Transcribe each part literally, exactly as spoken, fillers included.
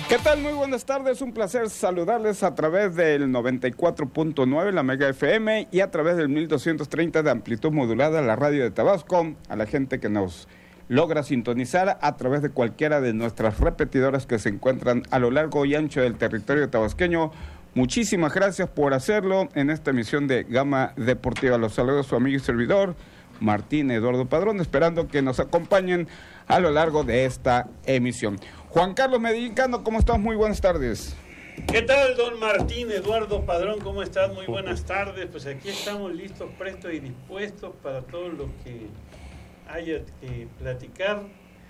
¿Qué tal? Muy buenas tardes, un placer saludarles a través del noventa y cuatro punto nueve, la Mega F M, y a través del mil doscientos treinta de amplitud modulada, la radio de Tabasco, a la gente que nos logra sintonizar a través de cualquiera de nuestras repetidoras que se encuentran a lo largo y ancho del territorio tabasqueño. Muchísimas gracias por hacerlo en esta emisión de Gama Deportiva. Los saludo a su amigo y servidor, Martín Eduardo Padrón, esperando que nos acompañen a lo largo de esta emisión. Juan Carlos Medellín-Cano, ¿cómo estás? Muy buenas tardes. ¿Qué tal, don Martín Eduardo Padrón? ¿Cómo estás? Muy buenas tardes. Pues aquí estamos listos, prestos y dispuestos para todo lo que haya que platicar.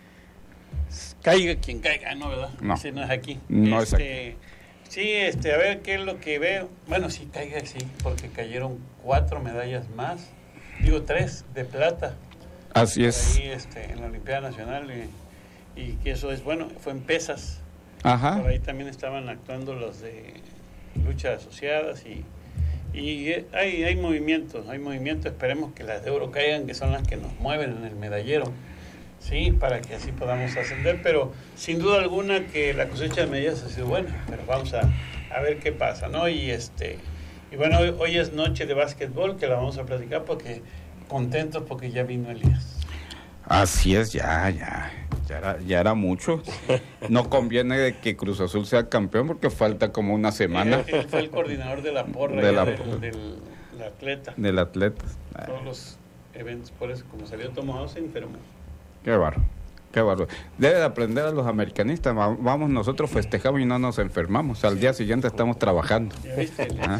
Caiga quien caiga, ¿no, verdad? No. Ese no es aquí. No este, es aquí. Sí, este, a ver qué es lo que veo. Bueno, sí, caiga, sí, porque cayeron cuatro medallas más. Digo, tres de plata. Así es. Ahí, este, en la Olimpiada Nacional. Y, y que eso es bueno, fue en pesas. Ajá. Por ahí también estaban actuando los de luchas asociadas y, y hay, hay movimientos, hay movimientos, esperemos que las de oro caigan, que son las que nos mueven en el medallero, sí, para que así podamos ascender, pero sin duda alguna que la cosecha de medallas ha sido buena, pero vamos a, a ver qué pasa, ¿no? Y este y bueno, hoy, hoy es noche de básquetbol, que la vamos a platicar porque contentos porque ya vino Elías. Así es, ya, ya, ya era, ya era mucho. No conviene que Cruz Azul sea campeón porque falta como una semana. Él, él fue el coordinador de la porra de la, del, del, del atleta. Del atleta. Todos los eventos, por eso, como salió tomado, se enfermó. Qué barro, qué barro. Debe de aprender a los americanistas. Vamos, nosotros festejamos y no nos enfermamos. Al día siguiente estamos trabajando. ¿Ya viste? Ah.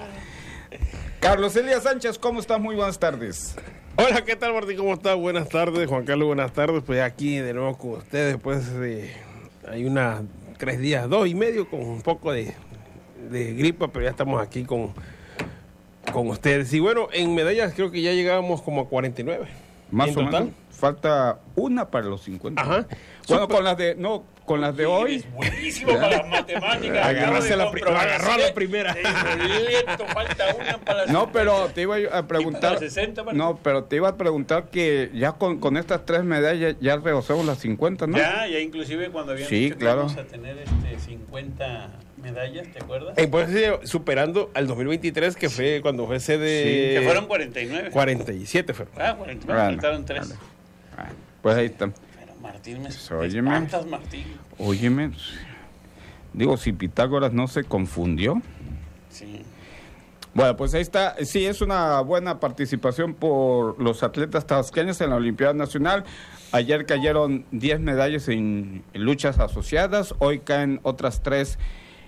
Carlos Elías Sánchez, ¿cómo estás? Muy buenas tardes. Hola, ¿qué tal, Martín? ¿Cómo estás? Buenas tardes, Juan Carlos, buenas tardes. Pues aquí de nuevo con ustedes, después de hay unas tres días, dos y medio, con un poco de, de gripa, pero ya estamos aquí con, con ustedes. Y bueno, en medallas creo que ya llegábamos como a cuarenta y nueve. Más ¿En o total? menos. Falta una para los cincuenta. Ajá. Bueno, Super. con las de, no, con las de hoy. Es buenísimo para las matemáticas. Agarraste la, pri- agarró a la ¿sí? primera. Sí, lento, falta una para las No, pero te iba a preguntar. ¿Y para sesenta, Martín? No, pero te iba a preguntar que ya con, con estas tres medallas ya rebasamos las cincuenta, ¿no? Ya, ya inclusive cuando habían Sí, dicho claro. que íbamos a tener este cincuenta medallas, ¿te acuerdas? Eh, pues sí, superando al dos mil veintitrés, que fue cuando fue sede. Sí, que fueron cuarenta y nueve. cuarenta y siete fueron. Ah, cuarenta y nueve, Bueno, faltaron tres. vale. Ah, pues ahí está. Pero Martín, me Pues, óyeme. espantas, Martín. Óyeme, digo, si Pitágoras no se confundió. Sí. Bueno, pues ahí está. Sí, es una buena participación por los atletas tabasqueños en la Olimpiada Nacional. Ayer cayeron diez medallas en, en luchas asociadas. Hoy caen otras tres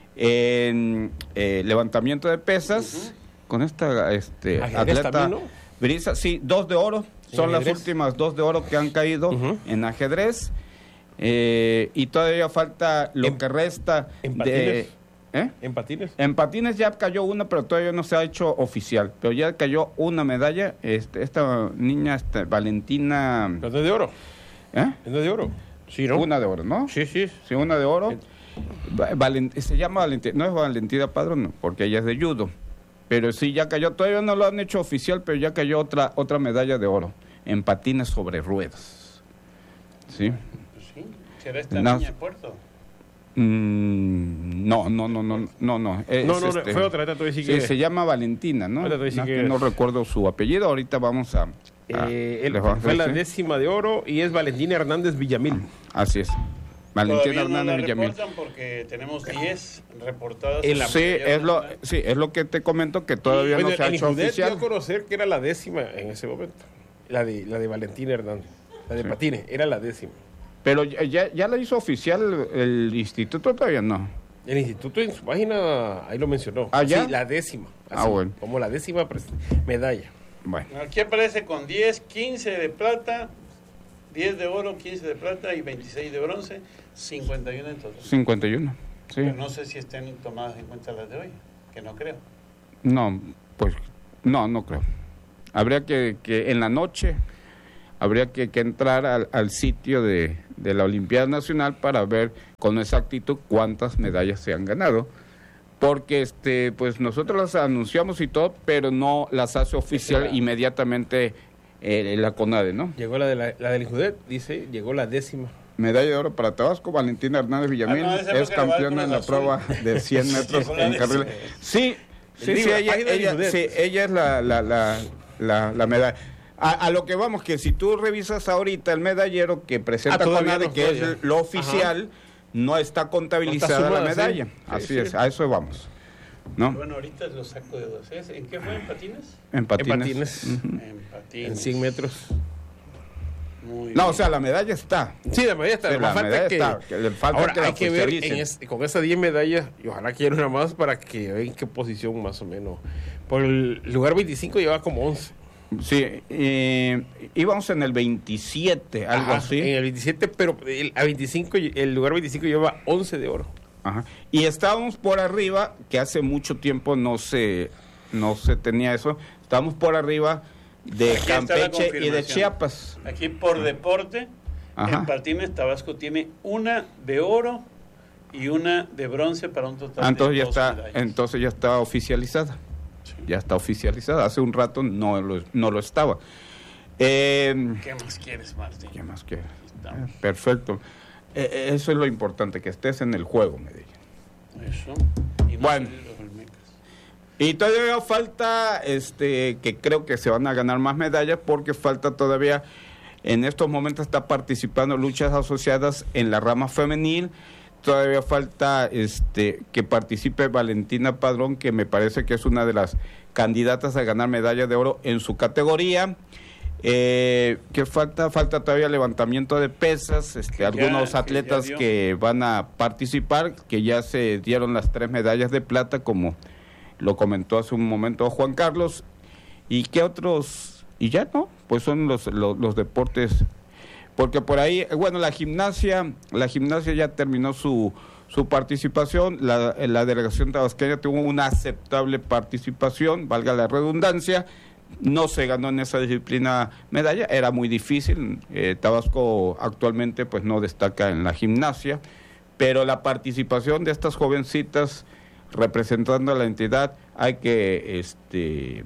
en eh, levantamiento de pesas. Uh-huh. Con esta este, atleta también, ¿no? Brisa. Sí, dos de oro. Son las ajedrez. últimas dos de oro que han caído Uh-huh. en ajedrez. Eh, y todavía falta lo En- que resta en de... patines. ¿Eh? ¿En patines? En patines ya cayó una, pero todavía no se ha hecho oficial. Pero ya cayó una medalla. Este, esta niña, este, Valentina... ¿No es de oro? ¿Eh? ¿Es de oro? Sí, ¿no? Una de oro, ¿no? Sí, sí. Sí, una de oro. Va- Valent- se llama Valentina, no es Valentina Padrón, no, porque ella es de judo. Pero sí, ya cayó, todavía no lo han hecho oficial, pero ya cayó otra otra medalla de oro en patines sobre ruedas. ¿Sí? Pues sí. ¿Será esta No. niña de Puerto? Mm, no, no, no, no, no, no. Es, No, no, no, este, fue otra, ahorita te voy a decir sí, que- se llama Valentina, ¿no? Ahorita te voy a decir No, que que no es. recuerdo su apellido, ahorita vamos a... a- Eh, él les va- fue la sí. décima de oro y es Valentina Hernández Villamil. Así es. Valentina Todavía no la Hernández Villamil. reportan porque tenemos diez reportadas. En la- Sí, es lo, sí, es lo que te comento, que todavía Bueno, no se ha en hecho Injudet dio oficial. a conocer que era la décima en ese momento. La de, la de Valentina Hernández. La de Sí. patines, era la décima. Pero ya, ya, ya la hizo oficial el, el instituto, todavía no. El instituto en su página ahí lo mencionó. ¿Ah, ya? Sí, la décima. Ah, bueno. Como la décima pres- medalla. Bueno, Aquí aparece con diez, quince de plata, diez de oro, quince de plata y veintiséis de bronce, cincuenta y uno en total. cincuenta y uno. Sí. Pero no sé si estén tomadas en cuenta las de hoy, que no creo. No, pues no, no creo. Habría que, que en la noche, habría que, que entrar al, al sitio de, de la Olimpiada Nacional para ver con exactitud cuántas medallas se han ganado. Porque este, pues nosotros las anunciamos y todo, pero no las hace oficial Claro. inmediatamente eh, la CONADE, ¿no? Llegó la de la, la del Injudet, dice, llegó la décima. Medalla de oro para Tabasco. Valentina Hernández Villamil Ah, no, es campeona en la prueba de cien metros en carril. Sí, sí, sí, ella, ella, sí, ella es la, la, la, la, la medalla. A, a lo que vamos, que si tú revisas ahorita el medallero que presenta Ah, todavía CONADE, no que fue, es lo oficial, no está contabilizada No está la sumada, medalla. sí. Así Sí, es, sí. a eso vamos. ¿No? Bueno, ahorita lo saco de dos. ¿eh? ¿En qué fue? ¿En patines? En patines. En patines. Ujú. En patines. En cien metros. Muy No, bien. o sea, la medalla está. Sí, la medalla está. Sí, le la falta medalla que, está, que le falta ahora que la hay que ver oficialicen. en es- con esas diez medallas, y ojalá que haya una más para que vean en qué posición más o menos. Por el lugar veinticinco lleva como once. Sí, eh, íbamos en el veintisiete, algo Ajá, así. En el veintisiete, pero el, a veinticinco, el lugar veinticinco lleva once de oro. Ajá. Y estábamos por arriba, que hace mucho tiempo no se, no se tenía eso, estábamos por arriba de Aquí está la Campeche y de confirmación. Chiapas. Aquí por deporte, Ajá. en patines Tabasco tiene una de oro y una de bronce para un total Ah, entonces de ya dos está, medallas. entonces ya está oficializada. Sí. Ya está oficializada. Hace un rato no lo, no lo estaba. Eh, ¿Qué más quieres, Martín? ¿Qué más quieres? Estamos. Eh, perfecto. Eh, eh, eso es lo importante, que estés en el juego, Medellín. Eso. Y no Bueno. salir los olmecas. Y todavía falta, este, que creo que se van a ganar más medallas, porque falta todavía, en estos momentos está participando luchas asociadas en la rama femenil. Todavía falta, este, que participe Valentina Padrón, que me parece que es una de las candidatas a ganar medalla de oro en su categoría. Eh, que falta falta todavía levantamiento de pesas, este, Que ya- algunos que atletas ya dio. que van a participar, que ya se dieron las tres medallas de plata, como lo comentó hace un momento Juan Carlos. ¿Y qué otros? Y ya no, pues son los, los, los deportes, porque por ahí, eh, bueno, la gimnasia, la gimnasia ya terminó su, su participación, la, la delegación tabasqueña tuvo una aceptable participación, valga la redundancia. No se ganó en esa disciplina medalla, era muy difícil. eh, Tabasco actualmente pues no destaca en la gimnasia, pero la participación de estas jovencitas representando a la entidad hay que este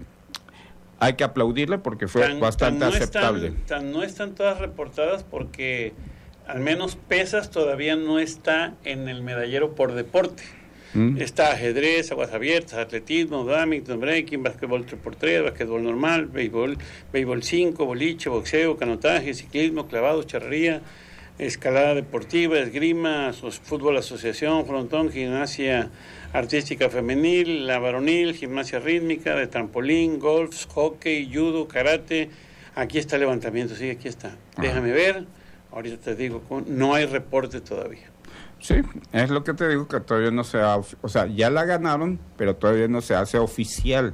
hay que aplaudirle, porque fue Tan- bastante tan no aceptable. Están, tan no están todas reportadas porque al menos pesas todavía no está en el medallero por deporte. ¿Mm? Está ajedrez, aguas abiertas, atletismo, badminton, breaking, básquetbol tres por tres, básquetbol normal, béisbol, béisbol cinco, boliche, boxeo, canotaje, ciclismo, clavado, charrería, escalada deportiva, esgrima, aso- fútbol asociación, frontón, gimnasia artística femenil, la varonil, gimnasia rítmica, de trampolín, golf, hockey, judo, karate. Aquí está el levantamiento, sí, aquí está. Déjame ver, ahorita te digo, con- no hay reporte todavía. Sí, es lo que te digo, que todavía no se ha, of- o sea, ya la ganaron, pero todavía no se hace oficial.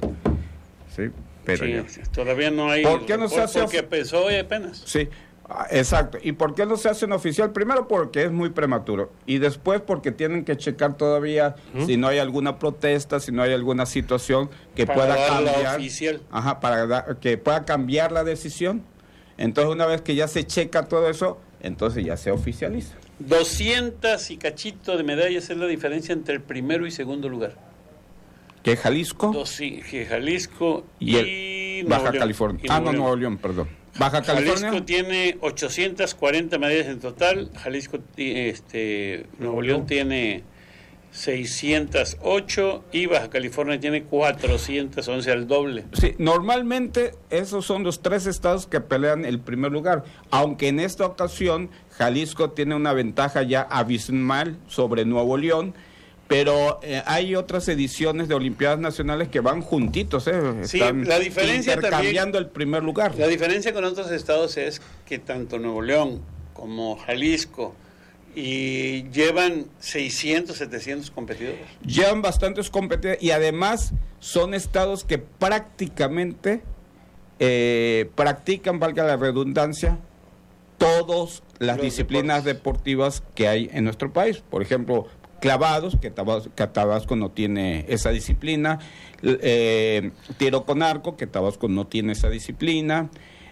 Sí, pero Sí, ya. sí, todavía no hay ¿Por qué no se reporte hace porque of- empezó hoy apenas. Sí, ah, exacto. ¿Y por qué no se hacen oficial? Primero porque es muy prematuro, y después porque tienen que checar todavía si no hay alguna protesta, si no hay alguna situación que Para pueda darla cambiar. oficial. Ajá, para da- que pueda cambiar la decisión. Entonces, una vez que ya se checa todo eso, entonces ya se oficializa. doscientas y cachito de medallas es la diferencia entre el primero y segundo lugar. Que Jalisco Dos, sí, que Jalisco y y, el Nuevo Baja León. California. Y Ah, Nuevo no, León. Nuevo León, perdón. Baja California. Jalisco tiene ochocientas cuarenta medallas en total. Jalisco, ti- este, Nuevo León tiene seiscientas ocho y Baja California tiene cuatrocientas once, al doble. Sí, normalmente esos son los tres estados que pelean el primer lugar, aunque en esta ocasión Jalisco tiene una ventaja ya abismal sobre Nuevo León, pero eh, hay otras ediciones de Olimpiadas Nacionales que van juntitos, eh, Sí, están la diferencia intercambiando el primer lugar. La diferencia con otros estados es que tanto Nuevo León como Jalisco y llevan seiscientos, setecientos competidores. Llevan bastantes competidores y además son estados que prácticamente eh, practican, valga la redundancia, todas las Los disciplinas deportes. deportivas que hay en nuestro país. Por ejemplo, clavados, que Tabasco, que Tabasco no tiene esa disciplina, eh, tiro con arco, que Tabasco no tiene esa disciplina,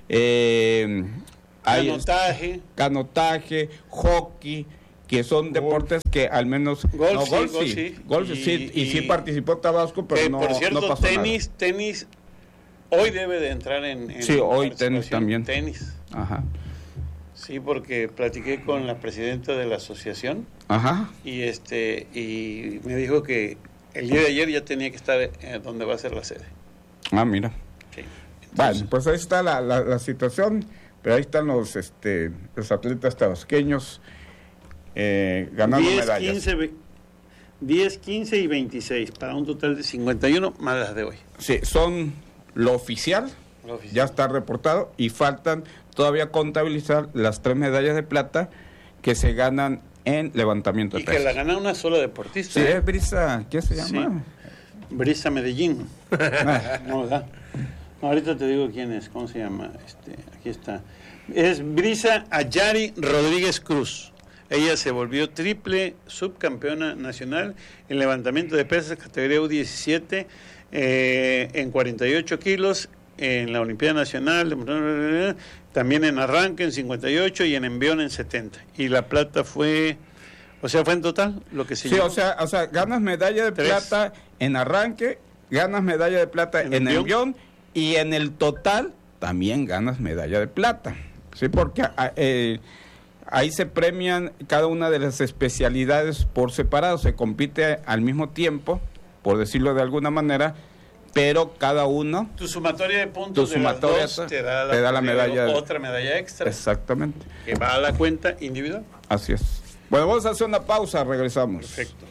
eh, hay Canotaje, canotaje, hockey, que son deportes que al menos Golf no, sí, golf golf sí, sí. golf Y- sí, y, sí y- participó Tabasco, pero que no, por cierto, no pasó tenis, tenis, hoy debe de entrar en, en Sí, hoy participación. tenis también. Tenis, nada. Ajá. sí. Sí, porque platiqué con la presidenta de la asociación. Ajá. Y este y me dijo que el día de ayer ya tenía que estar eh, donde va a ser la sede. Ah, mira. Sí. Bueno, Entonces, pues ahí está la, la, la situación, pero ahí están los este los atletas tabasqueños eh, ganando diez, medallas. quince, ve- diez, quince y veintiséis, para un total de cincuenta y uno más las de hoy. Sí, son lo oficial, Lo oficial. ya está reportado y faltan todavía contabilizar las tres medallas de plata que se ganan en levantamiento de Y que pesas. la gana una sola deportista. Sí, ¿eh? es Brisa, ¿qué se llama? Brisa Medellín. No, ¿verdad? No, ahorita te digo quién es, ¿cómo se llama? Este, aquí está. Es Brisa Ayari Rodríguez Cruz. Ella se volvió triple subcampeona nacional en levantamiento de pesas categoría U diecisiete eh, en cuarenta y ocho kilos en la Olimpiada Nacional, también en arranque en cincuenta y ocho y en envión en setenta. Y la plata fue, o sea, fue en total lo que se Sí, llevó. o sea, o sea, ganas medalla de Tres. plata en arranque, ganas medalla de plata en, En envión. envión. Y en el total también ganas medalla de plata. Sí, porque a- eh, ahí se premian cada una de las especialidades por separado, se compite al mismo tiempo, por decirlo de alguna manera, pero cada uno... Tu sumatoria de puntos Tu de las sumatoria dos te da la, te da la digo, medalla de- otra medalla extra Exactamente, que va a la cuenta individual. así es. Bueno, vamos a hacer una pausa, regresamos. Perfecto.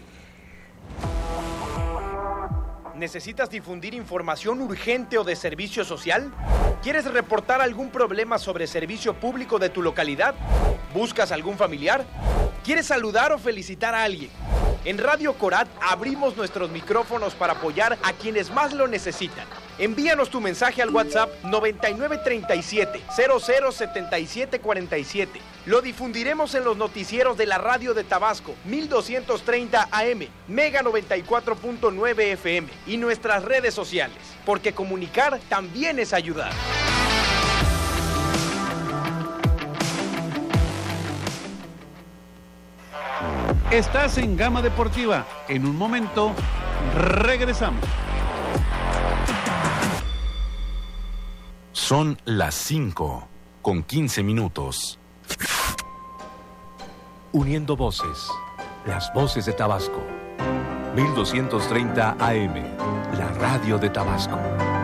¿Necesitas difundir información urgente o de servicio social? ¿Quieres reportar algún problema sobre servicio público de tu localidad? ¿Buscas algún familiar? ¿Quieres saludar o felicitar a alguien? En Radio Corat abrimos nuestros micrófonos para apoyar a quienes más lo necesitan. Envíanos tu mensaje al WhatsApp noventa y nueve treinta y siete, cero cero setenta y siete cuarenta y siete. Lo difundiremos en los noticieros de la radio de Tabasco, mil doscientos treinta A M, Mega noventa y cuatro punto nueve F M y nuestras redes sociales, porque comunicar también es ayudar. Estás en Gama Deportiva. En un momento, regresamos. Son las cinco con quince minutos. Uniendo voces, las voces de Tabasco. mil doscientos treinta A M, la radio de Tabasco.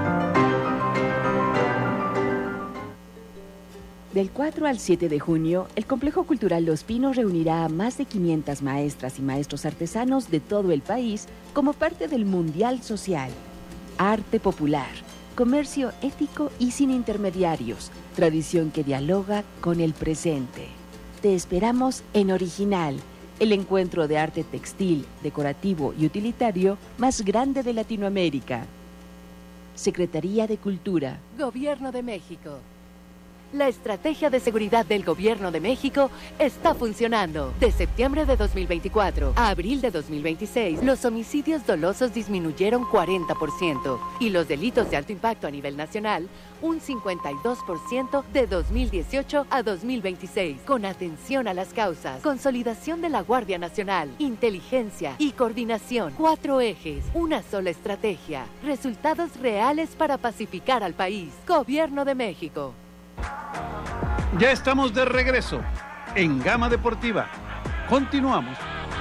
Del cuatro al siete de junio, el Complejo Cultural Los Pinos reunirá a más de quinientas maestras y maestros artesanos de todo el país como parte del Mundial Social. Arte popular, comercio ético y sin intermediarios, tradición que dialoga con el presente. Te esperamos en Original, el encuentro de arte textil, decorativo y utilitario más grande de Latinoamérica. Secretaría de Cultura. Gobierno de México. La estrategia de seguridad del Gobierno de México está funcionando. De septiembre de dos mil veinticuatro a abril de dos mil veintiséis, los homicidios dolosos disminuyeron cuarenta por ciento y los delitos de alto impacto a nivel nacional un cincuenta y dos por ciento de dos mil dieciocho a dos mil veintiséis. Con atención a las causas, consolidación de la Guardia Nacional, inteligencia y coordinación. Cuatro ejes, una sola estrategia. Resultados reales para pacificar al país. Gobierno de México. Ya estamos de regreso en Gama Deportiva. Continuamos.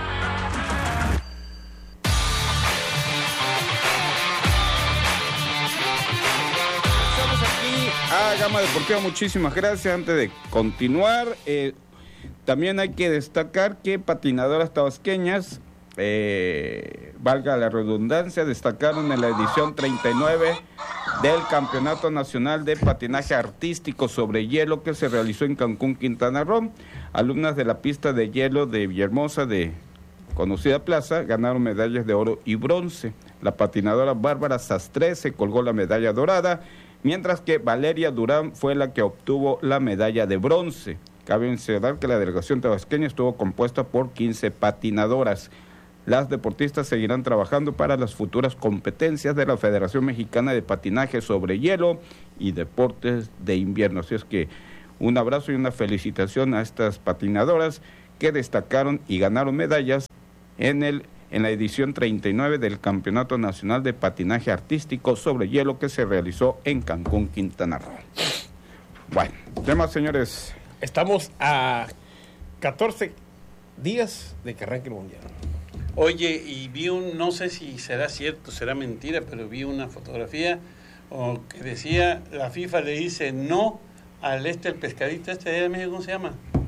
Estamos aquí a Gama Deportiva, muchísimas gracias. Antes de continuar, eh, también hay que destacar que patinadoras tabasqueñas, eh, valga la redundancia, destacaron en la edición treinta y nueve del Campeonato Nacional de Patinaje Artístico sobre Hielo que se realizó en Cancún, Quintana Roo. Alumnas de la pista de hielo de Villahermosa, de conocida plaza, ganaron medallas de oro y bronce. La patinadora Bárbara Sastre se colgó la medalla dorada, mientras que Valeria Durán fue la que obtuvo la medalla de bronce. Cabe mencionar que la delegación tabasqueña estuvo compuesta por quince patinadoras. Las deportistas seguirán trabajando para las futuras competencias de la Federación Mexicana de Patinaje sobre Hielo y Deportes de Invierno. Así es que un abrazo y una felicitación a estas patinadoras que destacaron y ganaron medallas en el en la edición treinta y nueve del Campeonato Nacional de Patinaje Artístico sobre Hielo que se realizó en Cancún, Quintana Roo. Bueno, ¿qué más, señores? estamos a catorce días de que arranque el Mundial. Oye, y vi un, no sé si será cierto, será mentira, pero vi una fotografía o que decía, la FIFA le dice no al este, el pescadito este de México, ¿cómo se llama?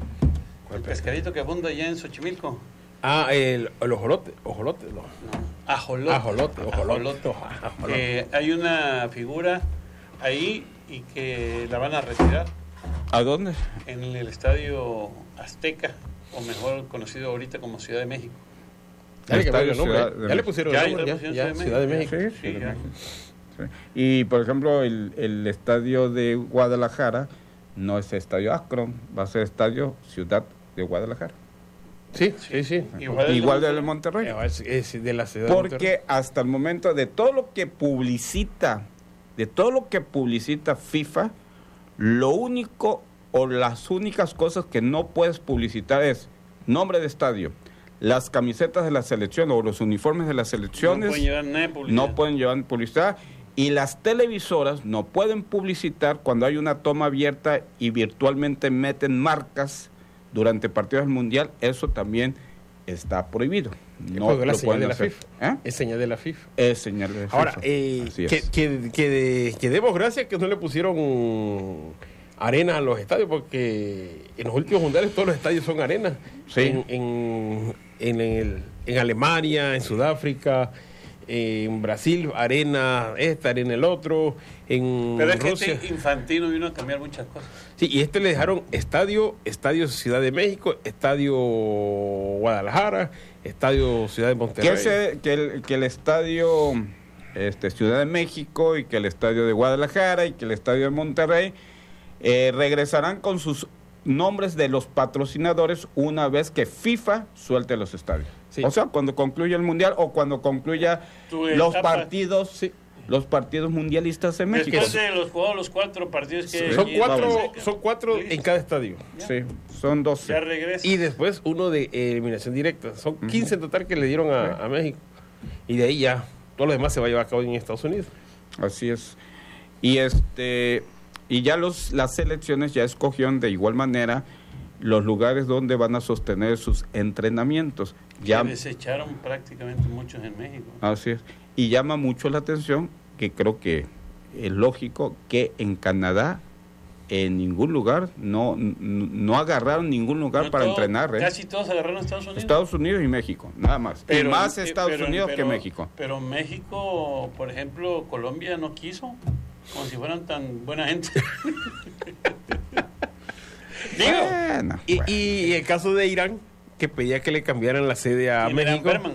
El pescadito que abunda allá en Xochimilco. Ah, el, el ojolote, ojolote, no. No, ajolote. Ajolote, ojolote. ajolote. Eh, hay una figura ahí y que la van a retirar. ¿A dónde? En el Estadio Azteca, o mejor conocido ahorita como Ciudad de México. Ya, le, Estadio el nombre. Ciudad de ya le pusieron ya, el nombre, ya, pusieron ya, Ciudad Ciudad de México. Sí, Sí, Ciudad de ya. México. Sí. Y por ejemplo, el, el estadio de Guadalajara no es Estadio Akron, va a ser Estadio Ciudad de Guadalajara. Sí, sí, sí. Igual, el Igual de del Monterrey. Es, es de la ciudad de Monterrey. Porque hasta el momento de todo lo que publicita, de todo lo que publicita FIFA, lo único o las únicas cosas que no puedes publicitar es nombre de estadio, las camisetas de la selección o los uniformes de las selecciones no pueden llevar nada de publicidad. no pueden llevar publicidad, y las televisoras no pueden publicitar cuando hay una toma abierta y virtualmente meten marcas durante partidos del Mundial. Eso también está prohibido. No Es la lo señal pueden de la hacer. FIFA. ¿Eh? Es señal de la FIFA. Es señal de Ahora, FIFA. eh, Así que, es. que, que, que demos gracias que no le pusieron arena a los estadios, porque en los últimos mundiales todos los estadios son arena. Sí. En, en, en, el, en Alemania, en Sudáfrica, en Brasil, arena esta, arena el otro, en Pero es que Rusia. este Infantino vino a cambiar muchas cosas. Sí, y este le dejaron estadio, estadio Ciudad de México, estadio Guadalajara, estadio Ciudad de Monterrey. Que, ese- que el, que el estadio este, Ciudad de México y que el estadio de Guadalajara y que el estadio de Monterrey eh, regresarán con sus nombres de los patrocinadores una vez que FIFA suelte los estadios. Sí. O sea, cuando concluya el Mundial o cuando concluya Tu los etapa. partidos, sí, los partidos mundialistas en México. Después de los jugados, los cuatro partidos que... Son aquí cuatro, estaban, son cuatro Listo. en cada estadio. Sí, son Ya doce. regresa. Y después uno de eliminación directa. Son quince en total que le dieron a, a México. Y de ahí ya, todo lo demás se va a llevar a cabo en Estados Unidos. Así es. Y este y ya los las selecciones ya escogieron de igual manera los lugares donde van a sostener sus entrenamientos. Ya, Que desecharon prácticamente muchos en México. así es. Y llama mucho la atención que creo que es lógico que en Canadá en ningún lugar no n- no agarraron ningún lugar No para todo- entrenar, ¿eh? Casi todos agarraron a Estados Unidos. Estados Unidos y México, nada más. Pero- y más eh, Estados pero- Unidos pero- que México. Pero México, por ejemplo, Colombia no quiso, como si fueran tan buena gente. Digo, Bueno, Y, bueno. y el caso de Irán, que pedía que le cambiaran la sede a y Miran México. Berman.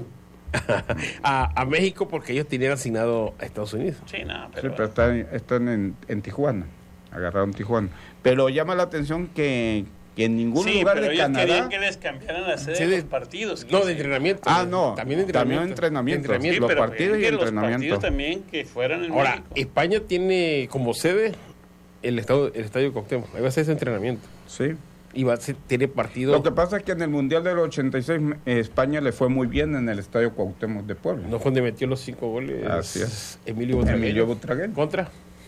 a, a México porque ellos tenían asignado a Estados Unidos. Sí, nada, Sí, pero... pero están, están en, en Tijuana, agarraron Tijuana. Pero llama la atención que, que en ningún sí, lugar pero de ellos Canadá... querían que les cambiaran la sede Sí, de de- los partidos. No, quince. de entrenamiento. Ah, no, También de también entrenamiento. entrenamiento. De entrenamiento. Sí, los pero partidos querían y que los entrenamiento. partidos también que fueran en Ahora, México. España tiene como sede el, estado, el estadio Cuauhtémoc. Ahí va a ser ese entrenamiento. Sí. Y va a ser, tiene partido. Lo que pasa es que en el Mundial del ochenta y seis eh, España le fue muy bien en el Estadio Cuauhtémoc de Puebla. No fue donde metió los cinco goles. Así es. Emilio Butragueño. Emilio Butragueño. Contra.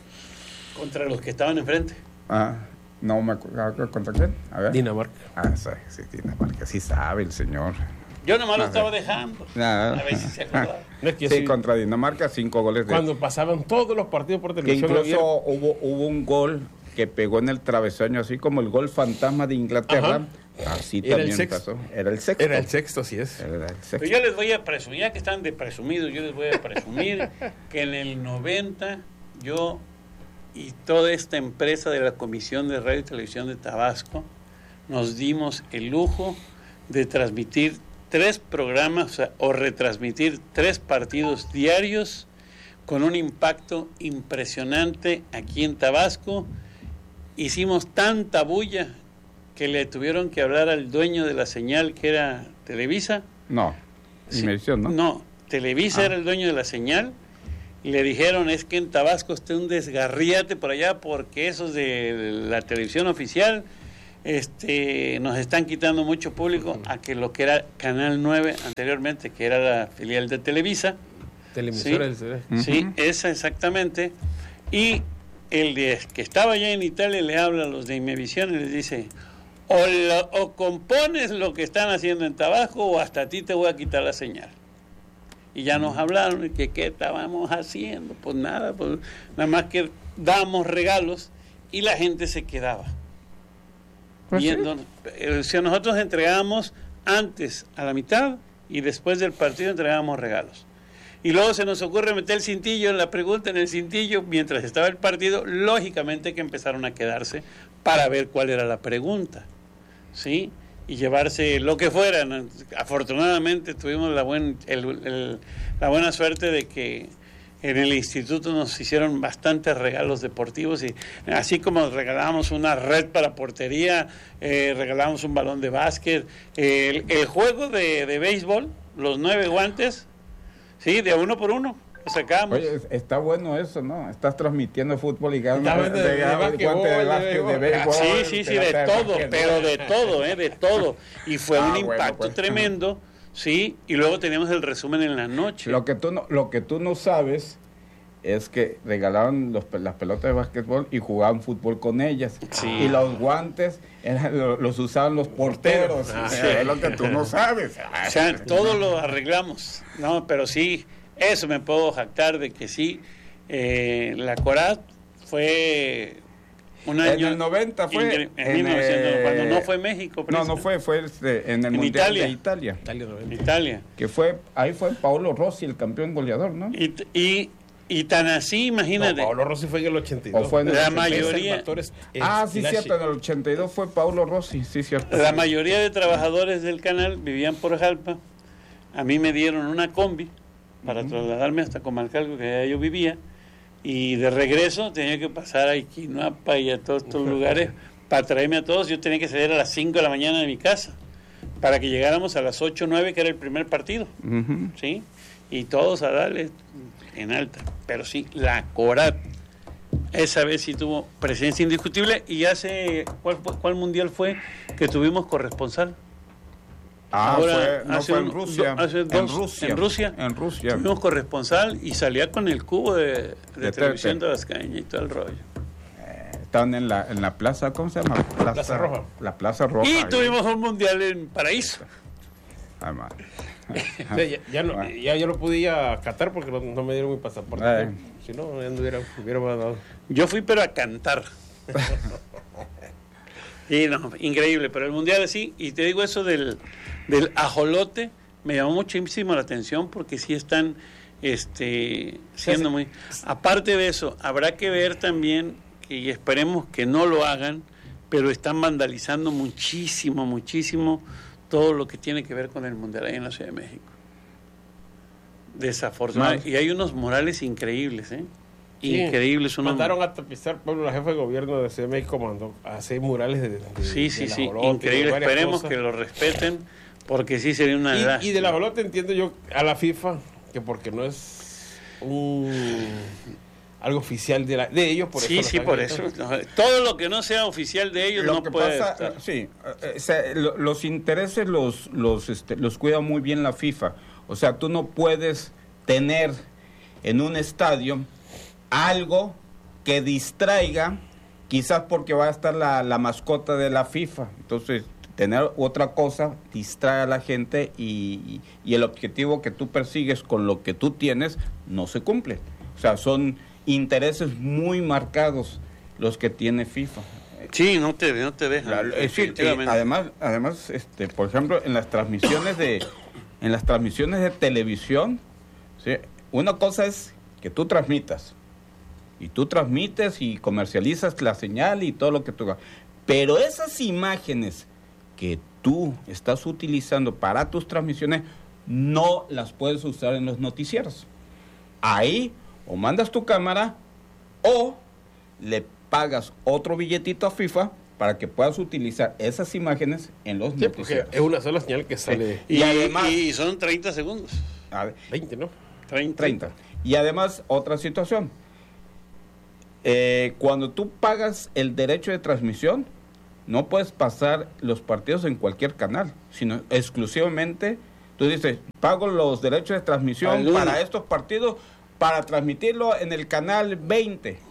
Contra los que estaban enfrente. Ah, no me acuerdo. ¿Contra quién? A ver. Dinamarca. Ah, sí, sí, Dinamarca. Sí sabe el señor. Yo nomás lo A estaba ver. dejando. Ah. A ver si se acordaba. No es que Sí, sí, contra Dinamarca, cinco goles de... cuando pasaban todos los partidos por Que televisión. incluso abierta. hubo, hubo un gol que pegó en el travesaño, así como el gol fantasma de Inglaterra. Así Era el también sexto. pasó. Era el sexto. Era el sexto, así es. Era el sexto. Pero yo les voy a presumir, ya que están de presumidos, yo les voy a presumir que en el noventa yo y toda esta empresa de la Comisión de Radio y Televisión de Tabasco nos dimos el lujo de transmitir tres programas, o sea, o retransmitir tres partidos diarios con un impacto impresionante aquí en Tabasco. Hicimos tanta bulla que le tuvieron que hablar al dueño de la señal, que era Televisa. No, Sí, Inmersión, ¿no? No, Televisa Ah. era el dueño de la señal. Y le dijeron, es que en Tabasco está un desgarriate por allá porque esos de la televisión oficial este, nos están quitando mucho público a que lo que era Canal nueve anteriormente, que era la filial de Televisa. Televisora Sí. del C D. Sí, Ujú. esa exactamente. Y el de, que estaba allá en Italia le habla a los de Imevisión y les dice, O, lo, o compones lo que están haciendo en Tabasco o hasta a ti te voy a quitar la señal. Y ya nos hablaron de que qué estábamos haciendo. Pues nada, pues nada más que dábamos regalos y la gente se quedaba. Pues viendo. Sí. O sea, nosotros entregábamos antes a la mitad y después del partido entregábamos regalos. Y luego se nos ocurre meter el cintillo en la pregunta en el cintillo mientras estaba el partido. Lógicamente que empezaron a quedarse para ver cuál era la pregunta, ¿sí? Y llevarse lo que fuera. Afortunadamente tuvimos la, buen, el, el, la buena suerte de que en el instituto nos hicieron bastantes regalos deportivos y así como regalábamos una red para portería, eh, regalábamos un balón de básquet, eh, el, el juego de, de béisbol, los nueve guantes, sí, de uno por uno. Sacamos. Oye, está bueno eso, ¿no? Estás transmitiendo fútbol y ganas de, de, de, de básquetbol, de, básquet, de béisbol. Sí, sí, sí, de todo, pero de todo, ¿eh? De todo. Y fue ah, un impacto bueno, pues. tremendo, sí, y luego teníamos el resumen en la noche. Lo que tú no, lo que tú no sabes es que regalaban los, las pelotas de básquetbol y jugaban fútbol con ellas. Sí. Y los guantes eran, los usaban los porteros. Ah, sí. Es lo que tú no sabes. O sea, todo lo arreglamos, ¿no? Pero sí... Eso me puedo jactar de que sí, eh, la Corat fue un año... En el noventa fue... En, en mil novecientos, eh, cuando no fue México. No, no fue, fue este, en el en Mundial Italia. de Italia. Italia, Italia. Que fue, ahí fue Paolo Rossi, el campeón goleador, ¿no? Y, y, y tan así, imagínate. No, Paolo Rossi fue en el ochenta y dos. O fue en el la ochenta y dos. mayoría... Ah, sí, cierto, en el ochenta y dos fue Paolo Rossi, sí, cierto. La mayoría de trabajadores del canal vivían por Jalpa. A mí me dieron una combi para uh-huh. trasladarme hasta Comalcalco, que allá yo vivía, y de regreso tenía que pasar a Iquinapa y a todos estos lugares para traerme a todos. Yo tenía que salir a las cinco de la mañana de mi casa para que llegáramos a las ocho o nueve, que era el primer partido, uh-huh. ¿sí? Y todos a darle en alta. Pero sí, la Corat, esa vez sí tuvo presencia indiscutible. Y hace, ¿cuál, cuál mundial fue que tuvimos corresponsal? Ah, Ahora, fue, no fue en un, Rusia. Do, hace dos, en Rusia. En Rusia. En Rusia. Tuvimos corresponsal y salía con el cubo de, de, de televisión de Tabascaña y todo el rollo. Eh, estaban en la, en la plaza, ¿cómo se llama? Plaza, plaza Roja. La Plaza Roja. Y ahí. Tuvimos un mundial en Paraíso. Ah, man. O sea, ya, ya, no, ya yo no pude ir a Qatar porque no, no me dieron mi pasaporte. Eh. Si no, ya no hubiera, hubiera dado. Yo fui, pero a cantar. Y no, increíble, pero el mundial así, y te digo eso del, del ajolote, me llamó muchísimo la atención porque sí están este, siendo muy... Aparte de eso, habrá que ver también, que, y esperemos que no lo hagan, pero están vandalizando muchísimo, muchísimo todo lo que tiene que ver con el mundial ahí en la Ciudad de México. Desafortunadamente. Y hay unos murales increíbles, ¿eh? Sí, increíbles. Unos... Mandaron a tapizar, Pablo, la jefa de gobierno de Ciudad de México mandó a hacer murales de, de sí, sí, sí, increíble. Esperemos cosas. Que lo respeten, porque sí sería una... Y, y del ajolote entiendo yo a la FIFA, que porque no es un... algo oficial de, la, de ellos, por sí, eso. Sí, sí, por eso. Todo lo que no sea oficial de ellos lo no que puede pasa, estar. Sí, o sea, lo, los intereses los, los, este, los cuida muy bien la FIFA. O sea, tú no puedes tener en un estadio algo que distraiga, quizás porque va a estar la, la mascota de la FIFA. Entonces, tener otra cosa distrae a la gente y, y el objetivo que tú persigues con lo que tú tienes no se cumple. O sea, son intereses muy marcados los que tiene FIFA. Sí, no te, no te dejan. La, es decir, eh, además, además este, por ejemplo, en las transmisiones de en las transmisiones de televisión, ¿sí? Una cosa es que tú transmitas, y tú transmites y comercializas la señal y todo lo que tú hagas. Pero esas imágenes que tú estás utilizando para tus transmisiones, no las puedes usar en los noticieros. Ahí, o mandas tu cámara, o le pagas otro billetito a FIFA para que puedas utilizar esas imágenes en los sí, noticieros. Es una sola señal que sale. Sí. Y, y además... Y son treinta segundos. A ver, veinte, ¿no? treinta. treinta. Y además, otra situación. Eh, cuando tú pagas el derecho de transmisión, no puedes pasar los partidos en cualquier canal, sino exclusivamente, tú dices, pago los derechos de transmisión para estos partidos, para transmitirlo en el canal veinte.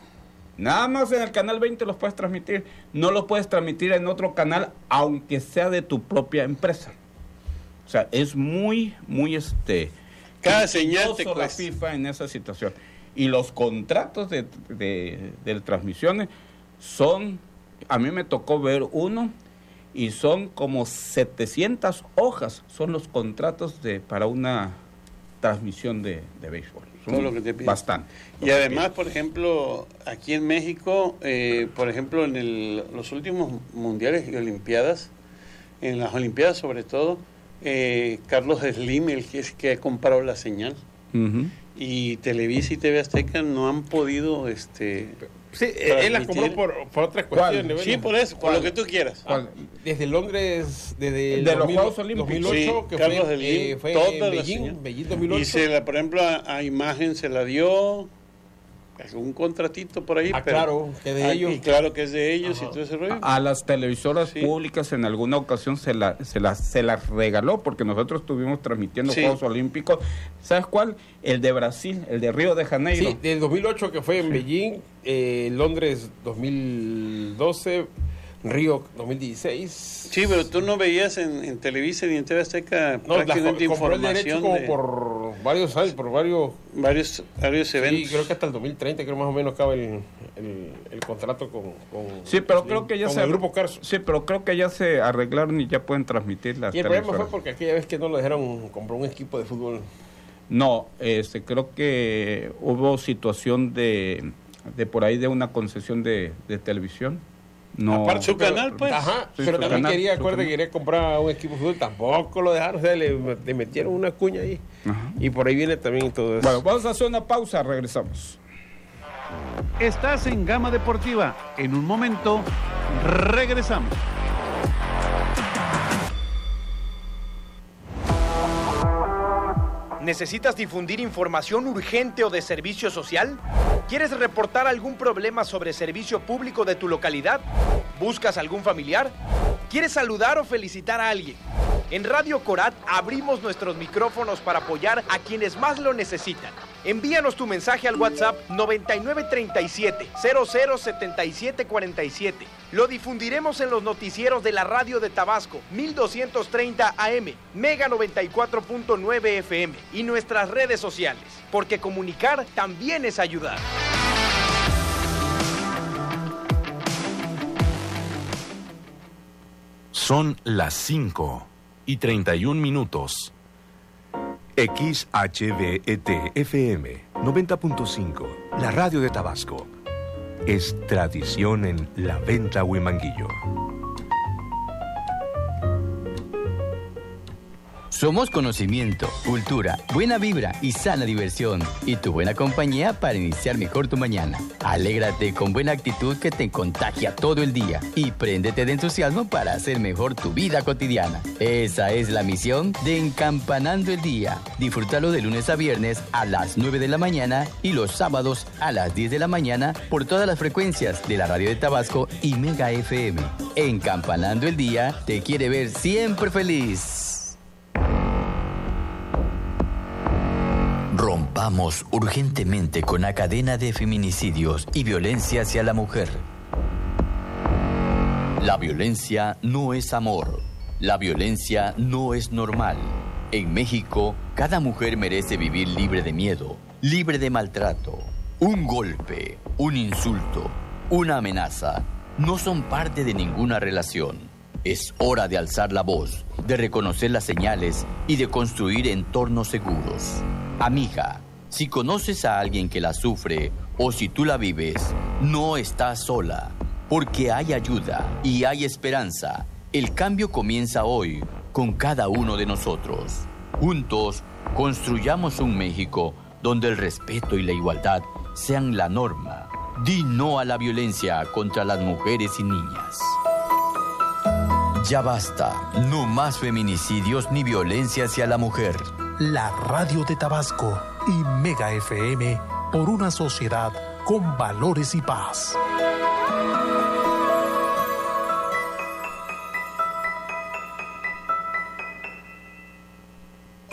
Nada más en el canal veinte los puedes transmitir. No los puedes transmitir en otro canal, aunque sea de tu propia empresa. O sea, es muy, muy este... Cada señal te la cuesta. FIFA en esa situación. Y los contratos de, de, de transmisiones son... A mí me tocó ver uno y son como setecientas hojas. Son los contratos de para una transmisión de, de béisbol. Son Todo lo que te piden. Bastante. Y además, por ejemplo, aquí en México, eh, por ejemplo, en el, los últimos mundiales y olimpiadas, en las olimpiadas sobre todo, eh, Carlos Slim, el que es que ha comprado la señal, uh-huh. y Televisa y T V Azteca no han podido... este Sí, él las compró por, por otras cuestiones. Sí, por eso, por lo que tú quieras. Ah, desde Londres, desde el de dos mil, los Juegos Olímpicos. dos mil ocho, sí, que Carlos fue, Slim, eh, fue toda en Beijing, Beijing dos mil ocho. Y se la, por ejemplo, a, a Imagen se la dio algún contratito por ahí. Ah, pero, claro, que de ah, ellos. Y claro que es de ellos. Ajá. Y todo ese rollo. A, a las televisoras sí. públicas en alguna ocasión se la, se la, se las regaló, porque nosotros estuvimos transmitiendo sí. Juegos Olímpicos. ¿Sabes cuál? El de Brasil, el de Río de Janeiro. Sí, del dos mil ocho que fue en sí. Beijing, eh, Londres dos mil doce, Río dos mil dieciséis. Sí, pero tú no veías en, en Televisa ni en T V Azteca no, prácticamente la, compró el derecho como de por varios años, por varios varios varios eventos. Sí, creo que hasta el dos mil treinta, creo más o menos acaba el, el, el contrato con, con sí, pero el, creo que ya con se el grupo Carso. Sí, pero creo que ya se arreglaron y ya pueden transmitir las Y el problema fue porque aquella vez que no lo dejaron comprar un equipo de fútbol. No, este, creo que hubo situación de, de por ahí de una concesión de, de televisión. No, aparte su pero, canal, pues. Ajá, sí, pero también canal, quería, acuérdate que quería comprar un equipo de fútbol, tampoco lo dejaron, o sea, le, le metieron una cuña ahí. Ajá. Y por ahí viene también todo eso. Bueno, vamos a hacer una pausa, regresamos. Estás en Gama Deportiva. En un momento, regresamos. ¿Necesitas difundir información urgente o de servicio social? ¿Quieres reportar algún problema sobre servicio público de tu localidad? ¿Buscas algún familiar? ¿Quieres saludar o felicitar a alguien? En Radio Corat abrimos nuestros micrófonos para apoyar a quienes más lo necesitan. Envíanos tu mensaje al WhatsApp noventa y nueve treinta y siete, cero cero setenta y siete cuarenta y siete. Lo difundiremos en los noticieros de la Radio de Tabasco, mil doscientos treinta A M, Mega noventa y cuatro punto nueve F M y nuestras redes sociales, porque comunicar también es ayudar. Son las cinco y treinta y un minutos. X H V E T F M noventa punto cinco, la radio de Tabasco. Es tradición en La Venta Huimanguillo. Somos conocimiento, cultura, buena vibra y sana diversión. Y tu buena compañía para iniciar mejor tu mañana. Alégrate con buena actitud que te contagia todo el día. Y préndete de entusiasmo para hacer mejor tu vida cotidiana. Esa es la misión de Encampanando el Día. Disfrútalo de lunes a viernes a las nueve de la mañana y los sábados a las diez de la mañana por todas las frecuencias de la Radio de Tabasco y Mega F M. Encampanando el Día te quiere ver siempre feliz. Rompamos urgentemente con la cadena de feminicidios y violencia hacia la mujer. La violencia no es amor. La violencia no es normal. En México, cada mujer merece vivir libre de miedo, libre de maltrato. Un golpe, un insulto, una amenaza no son parte de ninguna relación. Es hora de alzar la voz, de reconocer las señales y de construir entornos seguros. Amiga, si conoces a alguien que la sufre o si tú la vives, no estás sola, porque hay ayuda y hay esperanza. El cambio comienza hoy con cada uno de nosotros. Juntos, construyamos un México donde el respeto y la igualdad sean la norma. Di no a la violencia contra las mujeres y niñas. Ya basta, no más feminicidios ni violencia hacia la mujer. La Radio de Tabasco y Mega F M por una sociedad con valores y paz.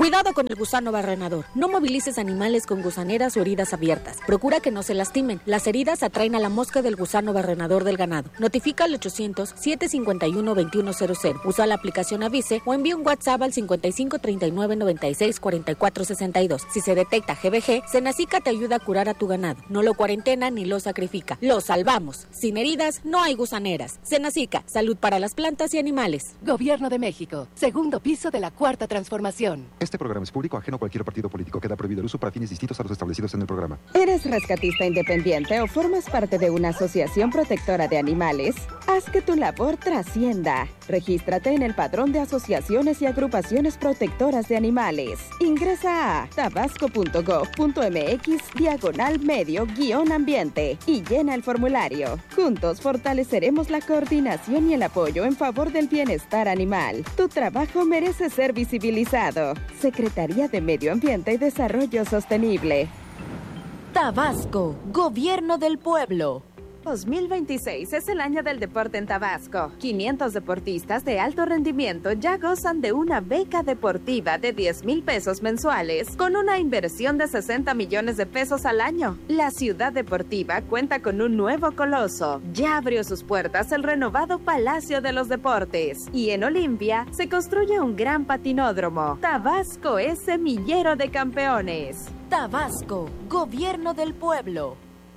Cuidado con el gusano barrenador. No movilices animales con gusaneras o heridas abiertas. Procura que no se lastimen. Las heridas atraen a la mosca del gusano barrenador del ganado. Notifica al ochocientos, siete cincuenta y uno, veintiuno cero cero. Usa la aplicación Avise o envía un WhatsApp al cincuenta y cinco, treinta y nueve, noventa y seis, cuarenta y cuatro, sesenta y dos. Si se detecta G B G, Senacica te ayuda a curar a tu ganado. No lo cuarentena ni lo sacrifica. Lo salvamos. Sin heridas no hay gusaneras. Senacica, salud para las plantas y animales. Gobierno de México. Segundo piso de la Cuarta Transformación. Este programa es público, ajeno a cualquier partido político. Queda prohibido el uso para fines distintos a los establecidos en el programa. ¿Eres rescatista independiente o formas parte de una asociación protectora de animales? Haz que tu labor trascienda. Regístrate en el padrón de asociaciones y agrupaciones protectoras de animales. Ingresa a tabasco punto gov punto mx diagonal medio guión ambiente y llena el formulario. Juntos fortaleceremos la coordinación y el apoyo en favor del bienestar animal. Tu trabajo merece ser visibilizado. Secretaría de Medio Ambiente y Desarrollo Sostenible. Tabasco, Gobierno del Pueblo. dos mil veintiséis es el año del deporte en Tabasco. quinientos deportistas de alto rendimiento ya gozan de una beca deportiva de diez mil pesos mensuales con una inversión de sesenta millones de pesos al año. La ciudad deportiva cuenta con un nuevo coloso. Ya abrió sus puertas el renovado Palacio de los Deportes y en Olimpia se construye un gran patinódromo. Tabasco es semillero de campeones. Tabasco, Gobierno del Pueblo.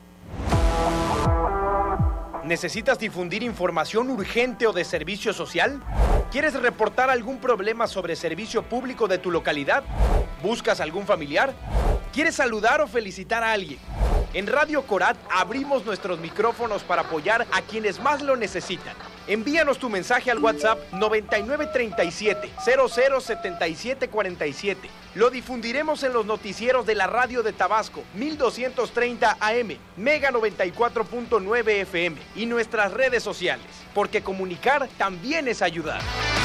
¿Necesitas difundir información urgente o de servicio social? ¿Quieres reportar algún problema sobre servicio público de tu localidad? ¿Buscas algún familiar? ¿Quieres saludar o felicitar a alguien? En Radio Corat abrimos nuestros micrófonos para apoyar a quienes más lo necesitan. Envíanos tu mensaje al WhatsApp noventa y nueve treinta y siete, cero cero setenta y siete cuarenta y siete. Lo difundiremos en los noticieros de la radio de Tabasco, mil doscientos treinta A M, Mega noventa y cuatro punto nueve F M y nuestras redes sociales, porque comunicar también es ayudar.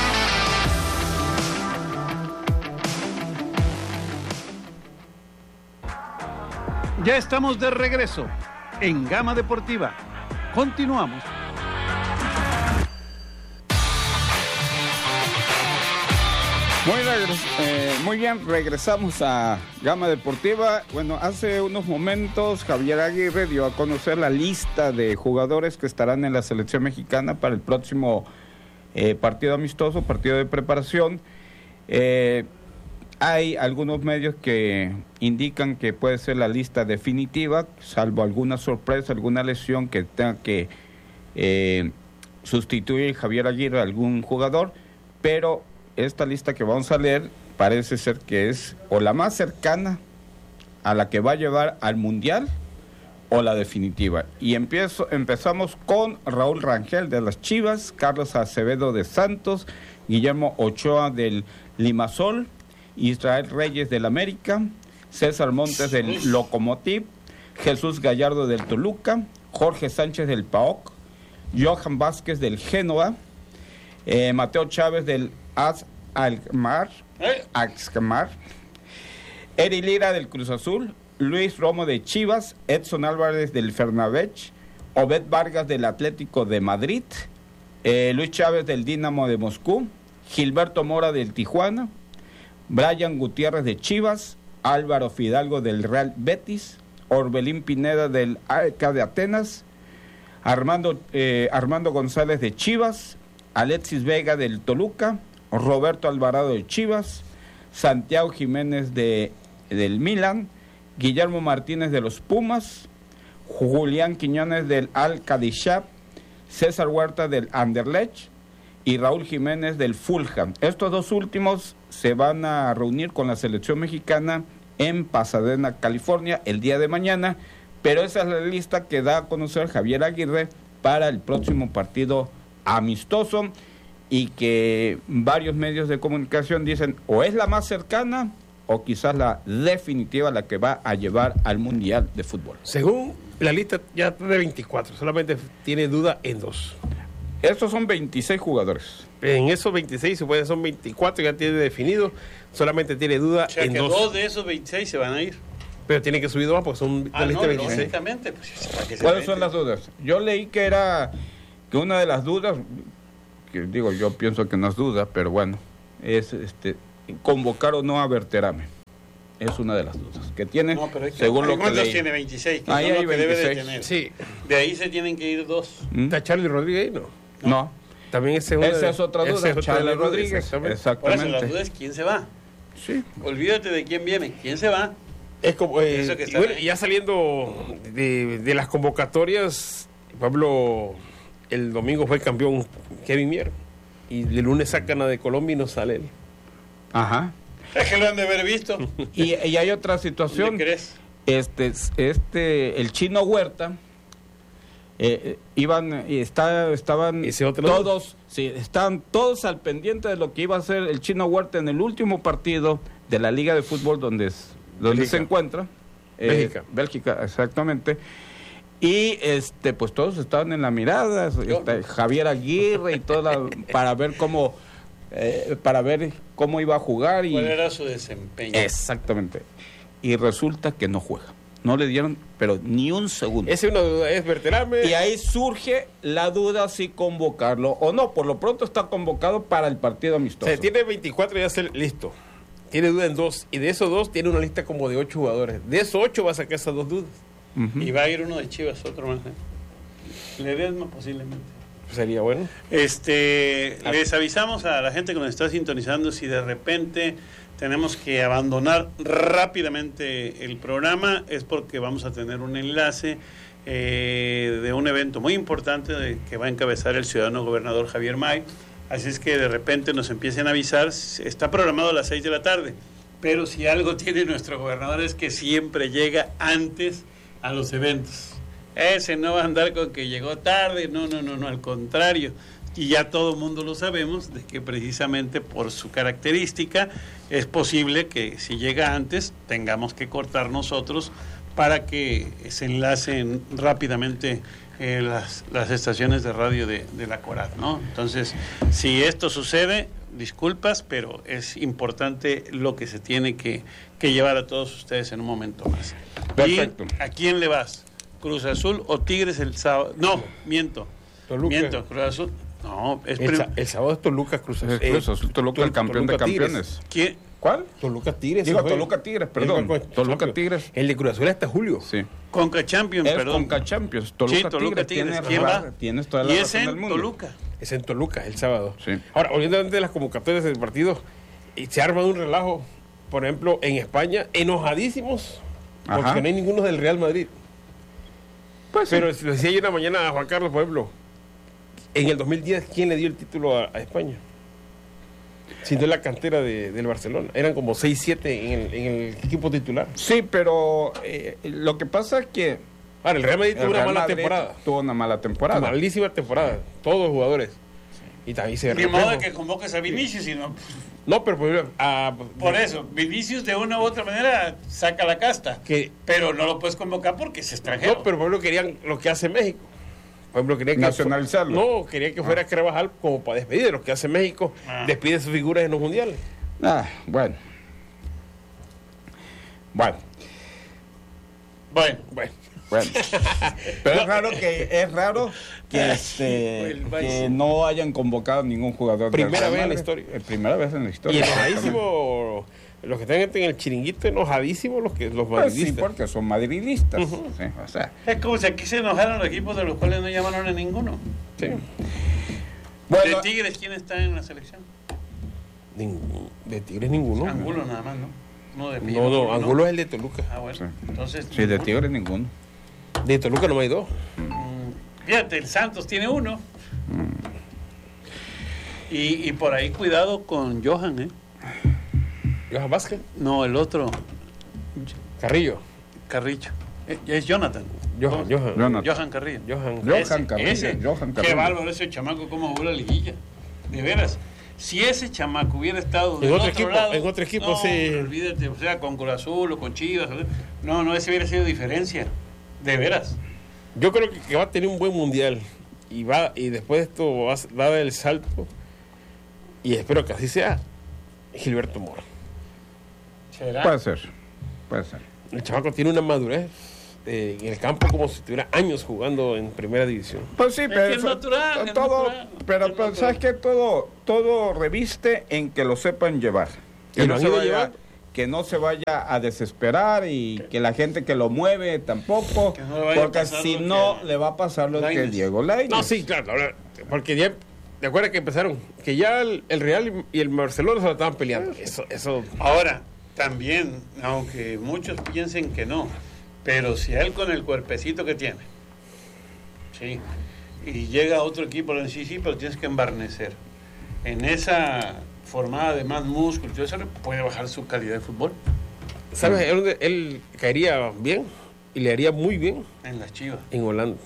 Ya estamos de regreso en Gama Deportiva. Continuamos. Muy, eh, muy bien, regresamos a Gama Deportiva. Bueno, hace unos momentos Javier Aguirre dio a conocer la lista de jugadores que estarán en la selección mexicana para el próximo eh, partido amistoso, partido de preparación. Eh, hay algunos medios que indican que puede ser la lista definitiva, salvo alguna sorpresa, alguna lesión que tenga que eh, sustituir Javier Aguirre a algún jugador, pero esta lista que vamos a leer parece ser que es o la más cercana a la que va a llevar al Mundial o la definitiva. Y empiezo, empezamos con Raúl Rangel de las Chivas, Carlos Acevedo de Santos, Guillermo Ochoa del Limassol, Israel Reyes del América, César Montes del Lokomotiv, Jesús Gallardo del Toluca, Jorge Sánchez del P A O K, Johan Vázquez del Génova, eh, Mateo Chávez del Az Alkmaar, Alkmaar, Eri Lira del Cruz Azul, Luis Romo de Chivas, Edson Álvarez del Fenerbahce, Obed Vargas del Atlético de Madrid, eh, Luis Chávez del Dinamo de Moscú, Gilberto Mora del Tijuana, Brian Gutiérrez de Chivas, Álvaro Fidalgo del Real Betis, Orbelín Pineda del A E K de Atenas, Armando, eh, Armando González de Chivas, Alexis Vega del Toluca, Roberto Alvarado de Chivas, Santiago Jiménez de, del Milan, Guillermo Martínez de los Pumas, Julián Quiñones del Al-Qadishab, César Huerta del Anderlecht y Raúl Jiménez del Fulham. Estos dos últimos se van a reunir con la selección mexicana en Pasadena, California, el día de mañana, pero esa es la lista que da a conocer Javier Aguirre para el próximo partido amistoso, y que varios medios de comunicación dicen o es la más cercana o quizás la definitiva, la que va a llevar al Mundial de Fútbol. Según la lista ya de veinticuatro, solamente tiene duda en dos. Estos son veintiséis jugadores. En esos veintiséis, se puede, son veinticuatro, ya tiene definido, solamente tiene duda o sea, en que dos. dos de esos veintiséis se van a ir. Pero tienen que subir dos porque son ah, la lista no, de veintiséis. lógicamente, pues, para que se ¿Cuáles son las dudas? Yo leí que era que una de las dudas, que digo, yo pienso que no es duda, pero bueno, es este convocar o no a Berterame. Es una de las dudas que tiene, no, pero es que, según lo que ¿cuántos leí. tiene? veintiséis, que Ahí son hay lo que debe de veintiséis. tener. Sí. De ahí se tienen que ir dos. ¿Mm? ¿Está Charlie Rodríguez ahí? No. No. También ese es una Esa de- es otra esa duda, es otra de Charlie las dudas, Rodríguez. exactamente. Exactamente. Por eso la duda es quién se va. Sí. Olvídate de quién viene, quién se va. Es como, eh, Eso que y está bueno, ahí. ya saliendo de, de las convocatorias, Pablo, el domingo fue campeón Kevin Mier. Y el lunes sacan a de Colombia y no sale él. Ajá. Es que lo han de haber visto. Y, y hay otra situación. ¿Qué crees? Este, este, el Chino Huerta, eh, iban, y está, estaban Ese otro todos, sí, estaban todos al pendiente de lo que iba a hacer el Chino Huerta en el último partido de la Liga de Fútbol donde, es, donde Bélgica. se encuentra. eh, Bélgica. Bélgica, exactamente. Y este, pues todos estaban en la mirada, este, Javier Aguirre y toda la, para ver cómo, eh, para ver cómo iba a jugar y ¿Cuál era su desempeño? exactamente. Y resulta que no juega. No le dieron, pero ni un segundo. Esa es una duda, es Berterame. Y ahí surge la duda si convocarlo o no. Por lo pronto está convocado para el partido O amistoso. sea, tiene veinticuatro y ya está listo. Tiene duda en dos. Y de esos dos tiene una lista como de ocho jugadores. De esos ocho va a sacar esas dos dudas. Ujú. Y va a ir uno de Chivas, otro más. ¿eh? Ledesma posiblemente. Sería bueno. Este, les avisamos a la gente que nos está sintonizando si de repente tenemos que abandonar rápidamente el programa, es porque vamos a tener un enlace eh, de un evento muy importante de, que va a encabezar el ciudadano gobernador Javier May. Así es que de repente nos empiecen a avisar. Está programado a las seis de la tarde, pero si algo tiene nuestro gobernador es que siempre llega antes a los eventos. Ese no va a andar con que llegó tarde, no, no, no, no, al contrario. Y ya todo el mundo lo sabemos, de que precisamente por su característica es posible que si llega antes tengamos que cortar nosotros para que se enlacen rápidamente eh, las, las estaciones de radio de, de la Corad, ¿no? Entonces, si esto sucede, disculpas, pero es importante lo que se tiene que, que llevar a todos ustedes en un momento más. Perfecto. ¿Y a quién le vas? ¿Cruz Azul o Tigres el sábado? No, miento. Toluca. Miento, Cruz Azul. No, es El, prim- sa- el sábado es Toluca Cruz Azul. Es Cruz Azul, Toluca, el campeón de Tigres. campeones. ¿Quién? ¿Cuál? Toluca Tigres. Digo, ese fue. Toluca Tigres, perdón. Con- Toluca Champions. Tigres. El de Cruz Azul hasta julio. Sí. Conca Champions, Es perdón. Conca Champions. Toluca, Sí, Toluca Tigres. Tigres. Tienes, ¿Quién ra- va? tienes toda la Y es razón del en mundo. Toluca. Es en Toluca, el sábado. Sí. Ahora, olvidando de las convocatorias del partido, y se arma un relajo, por ejemplo, en España, enojadísimos, porque Ajá. no hay ninguno del Real Madrid. Pues Pero lo decía yo una mañana a Juan Carlos, por ejemplo, en el dos mil diez, ¿quién le dio el título a, a España? Si no es la cantera de, del Barcelona. Eran como seis siete en el, en el equipo titular. sí, pero eh, lo que pasa es que Ahora, el Real Madrid el tuvo una Real mala Madrid temporada. tuvo una mala temporada. Malísima temporada. Todos los jugadores. Y también se Ni modo de reflejo. que convoques a Vinicius, sino No, pero por, ejemplo, a- por eso. Vinicius de una u otra manera saca la casta. que Pero no lo puedes convocar porque es extranjero. No, pero por ejemplo querían lo que hace México. Por ejemplo, querían que Nacionalizarlo. No, quería que fuera Carvajal como para despedir. Lo que hace México, Ah. despide sus figuras en los mundiales. Ah, bueno. Bueno, Bueno, Bueno, bueno. Pero es raro que es raro que este el que Vice. no hayan convocado ningún jugador. del Primera Real vez en la Madrid. historia. Eh, Primera vez en la y historia. enojadísimo, los que están en el chiringuito, enojadísimos los que los Pues sí, madridistas. porque son madridistas. Ujú. Sí, o sea, es como si aquí se enojaron los equipos de los cuales no llamaron a ninguno. Sí. bueno, ¿De Tigres quién está en la selección? Ningún- de Tigres ninguno. Angulo nada más, ¿no? No, de No, no, Angulo es el de Toluca. Ah, bueno. Sí. Entonces, sí, de Tigres ninguno. De Toluca no hay dos. Mm, Fíjate, el Santos tiene uno. Y, y por ahí cuidado con Johan, ¿eh? Johan Vázquez, No, el otro, Carrillo. Carrillo. Eh, Es Jonathan. Johan, Johan. Jonathan. Johan Carrillo. Johan. Johan Ese, Carrillo, ese. Johan Qué Carrillo. bárbaro ese chamaco, cómo jugó la liguilla. De veras. Si ese chamaco hubiera estado En del otro otro equipo, lado, en otro equipo, no, sí. olvídate, o sea, con Cruz Azul o con Chivas. o- No, no, ese hubiera sido diferencia. De veras. Yo creo que, que va a tener un buen mundial. Y va y después de esto va, a- va a dar el salto. Y espero que así sea. Gilberto Mora. ¿Será? Puede ser. Puede ser. El chamaco tiene una madurez eh, en el campo como si tuviera años jugando en primera división. Pues sí, Es pero que es eso- natural, es todo, natural, pero, es pero natural. sabes que todo, todo reviste en que lo sepan llevar. Que y no, lo se han ido vaya, llevando. que no se vaya a desesperar y que la gente que lo mueve tampoco, no le vaya a porque pasar si lo no que le va a pasar lo que Lainez. Diego Lainez. No, sí, claro, ahora, porque ya, ¿te acuerdas que empezaron? Que ya el, el Real y el Barcelona se lo estaban peleando. Eso, eso. Ahora, también, aunque muchos piensen que no, pero si él con el cuerpecito que tiene, sí, y llega a otro equipo, le dicen, sí, sí, pero tienes que embarnecer. En esa formada de más músculo, todo eso puede bajar su calidad de fútbol. ¿Sabes? Él, él caería bien y le haría muy bien En las Chivas. en Holanda.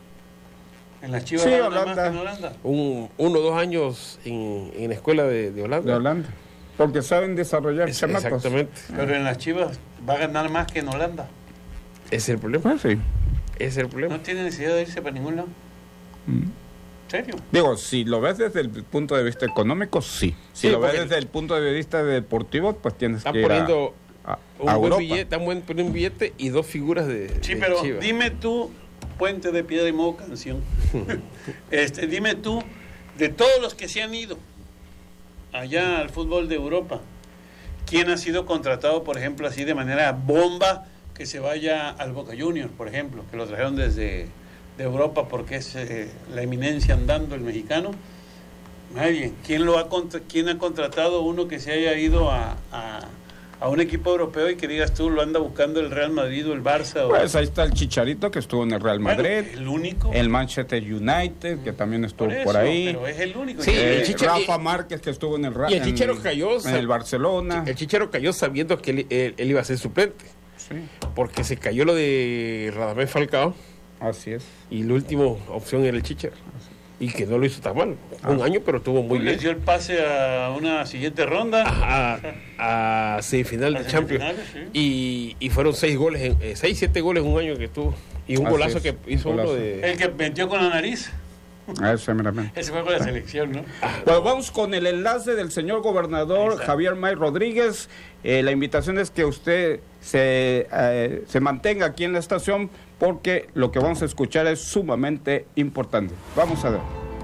En las Chivas Sí, ganan más Holanda. que en Holanda. Un, uno o dos años en, en la escuela de, de Holanda. De Holanda. Porque saben desarrollar Es- chamacos. exactamente. Pero en las Chivas va a ganar más que en Holanda. Ese es el problema. Ah, sí. Ese es el problema. No tiene necesidad de irse para ningún lado. Mm. ¿En serio? Digo, si lo ves desde el punto de vista económico, sí. Si Sí, lo ves porque- desde el punto de vista deportivo, pues tienes Están que ir a, poniendo a- un a buen Europa. billete, están buen- poniendo un billete y dos figuras de, Sí, de pero Chivas. dime tú, Puente de Piedra y Modo Canción, este, dime tú, de todos los que se han ido allá al fútbol de Europa, ¿quién ha sido contratado, por ejemplo, así de manera bomba, que se vaya al Boca Juniors, por ejemplo, que lo trajeron desde de Europa porque es eh, la eminencia andando el mexicano? Nadie. ¿Quién, lo ha contra- quién ha contratado uno que se haya ido a, a, a un equipo europeo y que digas tú, lo anda buscando el Real Madrid o el Barça? O... Pues ahí está el Chicharito que estuvo en el Real Bueno, Madrid. el único. El Manchester United que también estuvo Por por, eso, ahí. pero es el único. Sí, Eh, el Chichar- Rafa Márquez que estuvo en el Real Y el Chicharo cayó. en el Barcelona. El Chicharo cayó sabiendo que él, él- él iba a ser suplente. Sí, Porque se cayó lo de Radamés Falcao. así es. Y la última opción era el Chicharo. Y que no lo hizo tan mal. Un año, pero estuvo muy Les bien. dio el pase a una siguiente ronda. A, a semifinal A de Champions. semifinales, sí. Y, y fueron seis goles, en, eh, seis, siete goles en un año que estuvo. Y un Así golazo es, que hizo golazo. uno de. El que metió con la nariz. A Ese meramente. Ese fue con la selección, ¿no? Pues vamos con el enlace del señor gobernador Javier May Rodríguez. Eh, la invitación es que usted se, eh, se mantenga aquí en la estación porque lo que vamos a escuchar es sumamente importante. Vamos a ver.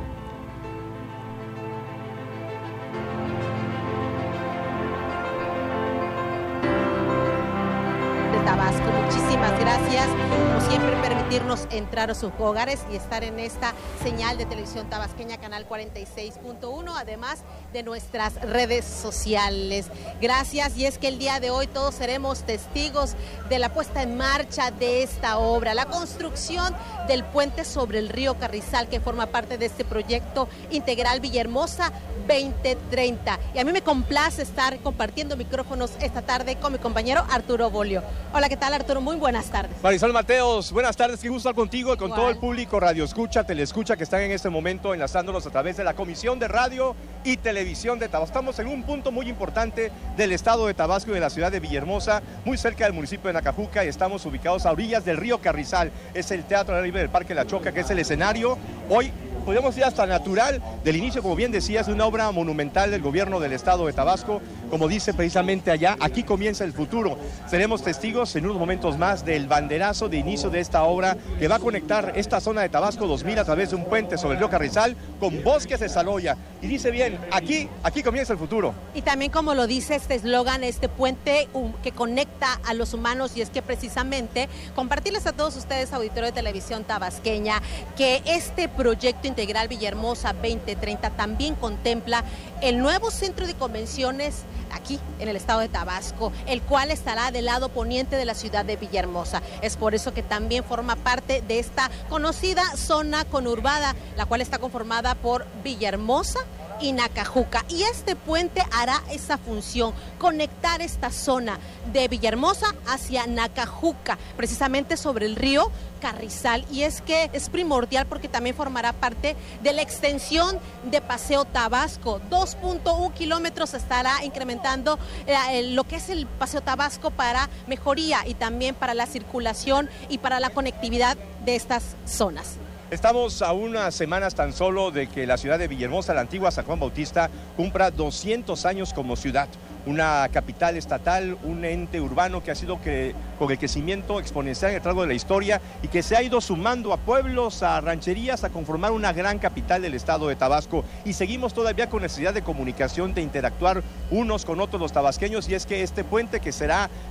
De Tabasco. Muchísimas gracias, como siempre, permitirnos entrar a sus hogares y estar en esta señal de televisión tabasqueña, canal cuarenta y seis punto uno, además de nuestras redes sociales. Gracias, y es que el día de hoy todos seremos testigos de la puesta en marcha de esta obra, la construcción del puente sobre el río Carrizal, que forma parte de este proyecto integral Villahermosa veinte treinta. Y a mí me complace estar compartiendo micrófonos esta tarde con mi compañero Arturo Bolio. Hola, ¿qué tal, Arturo? Muy buenas tardes. Marisol Mateos, buenas tardes, qué gusto estar contigo y con Igual. todo el público radio escucha, telescucha que están en este momento enlazándonos a través de la Comisión de Radio y Televisión de Tabasco. Estamos en un punto muy importante del estado de Tabasco y de la ciudad de Villahermosa, muy cerca del municipio de Nacajuca, y estamos ubicados a orillas del río Carrizal. Es el Teatro Libre del Parque La Choca, que es el escenario hoy, podríamos decir hasta natural, del inicio, como bien decías, de una obra monumental del gobierno del estado de Tabasco. Como dice precisamente allá, aquí comienza el futuro. Seremos testigos en unos momentos más del banderazo de inicio de esta obra que va a conectar esta zona de Tabasco dos mil a través de un puente sobre el río Carrizal con bosques de Saloya. Y dice bien, aquí, aquí comienza el futuro. Y también, como lo dice este eslogan, este puente um, que conecta a los humanos, y es que precisamente compartirles a todos ustedes, auditorio de televisión tabasqueña, que este proyecto integral Villahermosa veinte treinta también contempla el nuevo centro de convenciones aquí en el estado de Tabasco, el cual estará del lado poniente de la ciudad de Villahermosa. Es por eso que también forma parte de esta conocida zona conurbada, la cual está conformada por Villahermosa y Nacajuca. Y este puente hará esa función, conectar esta zona de Villahermosa hacia Nacajuca, precisamente sobre el río Carrizal. Y es que es primordial porque también formará parte de la extensión de Paseo Tabasco. dos punto uno kilómetros estará incrementando eh, lo que es el Paseo Tabasco para mejoría y también para la circulación y para la conectividad de estas zonas. Estamos a unas semanas tan solo de que la ciudad de Villahermosa, la antigua San Juan Bautista, cumpla doscientos años como ciudad. Una capital estatal, un ente urbano que ha sido que, con el crecimiento exponencial a lo largo de la historia y que se ha ido sumando a pueblos, a rancherías, a conformar una gran capital del estado de Tabasco. Y seguimos todavía con necesidad de comunicación, de interactuar unos con otros los tabasqueños, y es que este puente, que será